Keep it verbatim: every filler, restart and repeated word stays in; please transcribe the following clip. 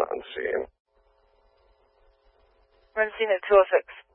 on scene. We're on scene at two oh six.